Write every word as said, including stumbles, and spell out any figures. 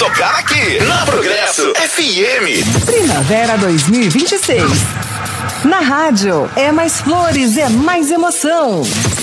tocar aqui, na Progresso F M. Primavera dois mil e vinte e seis. Na rádio, é mais flores, é mais emoção.